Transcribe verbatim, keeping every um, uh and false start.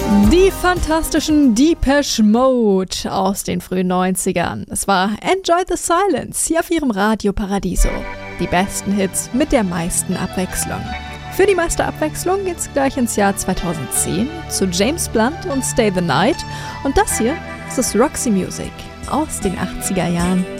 Die fantastischen Depeche Mode aus den frühen neunzigern. Es war Enjoy the Silence hier auf ihrem Radio Paradiso. Die besten Hits mit der meisten Abwechslung. Für die meiste Abwechslung geht's gleich ins Jahr zweitausendzehn zu James Blunt und Stay the Night. Und das hier, das ist Roxy Music aus den achtziger Jahren.